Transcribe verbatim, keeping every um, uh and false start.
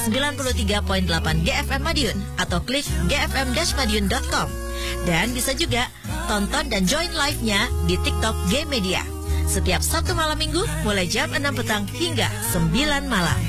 sembilan puluh tiga koma delapan G F M Madiun atau klik g f m dash madiun dot com. Dan bisa juga tonton dan join live-nya di TikTok G Media setiap Sabtu malam Minggu mulai jam enam petang hingga sembilan malam.